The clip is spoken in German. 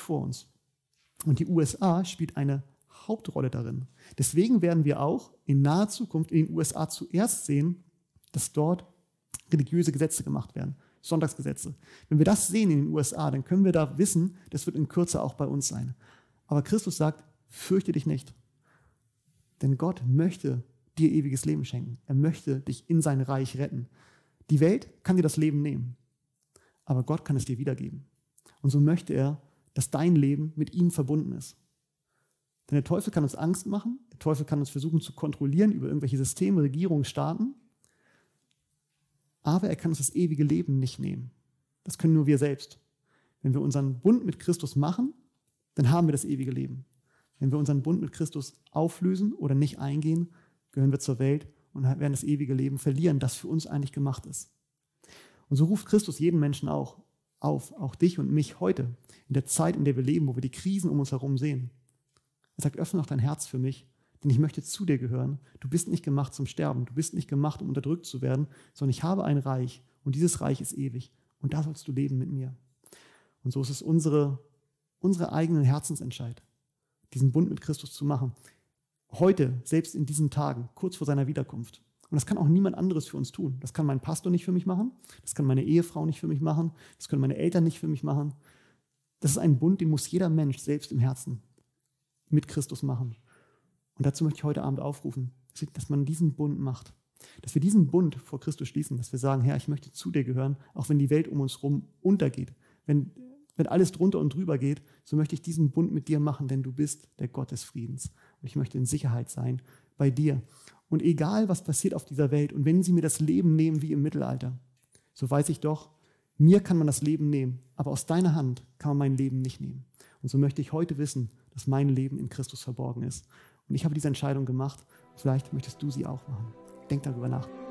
vor uns. Und die USA spielt eine Hauptrolle darin. Deswegen werden wir auch in naher Zukunft in den USA zuerst sehen, dass dort religiöse Gesetze gemacht werden, Sonntagsgesetze. Wenn wir das sehen in den USA, dann können wir da wissen, das wird in Kürze auch bei uns sein. Aber Christus sagt, fürchte dich nicht. Denn Gott möchte dir ewiges Leben schenken. Er möchte dich in sein Reich retten. Die Welt kann dir das Leben nehmen, aber Gott kann es dir wiedergeben. Und so möchte er, dass dein Leben mit ihm verbunden ist. Denn der Teufel kann uns Angst machen, der Teufel kann uns versuchen zu kontrollieren über irgendwelche Systeme, Regierungen, Staaten, aber er kann uns das ewige Leben nicht nehmen. Das können nur wir selbst. Wenn wir unseren Bund mit Christus machen, dann haben wir das ewige Leben. Wenn wir unseren Bund mit Christus auflösen oder nicht eingehen, gehören wir zur Welt und werden das ewige Leben verlieren, das für uns eigentlich gemacht ist. Und so ruft Christus jeden Menschen auch auf, auch dich und mich heute, in der Zeit, in der wir leben, wo wir die Krisen um uns herum sehen. Er sagt, öffne auch dein Herz für mich, denn ich möchte zu dir gehören. Du bist nicht gemacht zum Sterben, du bist nicht gemacht, um unterdrückt zu werden, sondern ich habe ein Reich und dieses Reich ist ewig und da sollst du leben mit mir. Und so ist es unsere eigene Herzensentscheid, diesen Bund mit Christus zu machen. Heute, selbst in diesen Tagen, kurz vor seiner Wiederkunft. Und das kann auch niemand anderes für uns tun. Das kann mein Pastor nicht für mich machen, das kann meine Ehefrau nicht für mich machen, das können meine Eltern nicht für mich machen. Das ist ein Bund, den muss jeder Mensch selbst im Herzen mit Christus machen. Und dazu möchte ich heute Abend aufrufen, dass man diesen Bund macht. Dass wir diesen Bund vor Christus schließen, dass wir sagen, Herr, ich möchte zu dir gehören, auch wenn die Welt um uns herum untergeht. Wenn alles drunter und drüber geht, so möchte ich diesen Bund mit dir machen, denn du bist der Gott des Friedens. Und ich möchte in Sicherheit sein bei dir. Und egal, was passiert auf dieser Welt, und wenn sie mir das Leben nehmen wie im Mittelalter, so weiß ich doch, mir kann man das Leben nehmen, aber aus deiner Hand kann man mein Leben nicht nehmen. Und so möchte ich heute wissen, dass mein Leben in Christus verborgen ist. Und ich habe diese Entscheidung gemacht. Vielleicht möchtest du sie auch machen. Denk darüber nach.